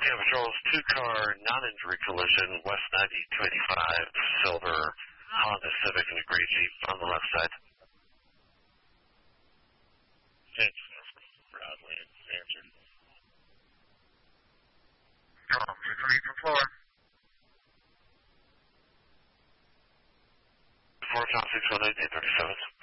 Yeah, patrols, two-car, non-injury collision, West 90 285, silver, Honda Civic and a gray Jeep on the left side. Thanks, Bradley, answered. Tom, 634. 4 Tom 618 837.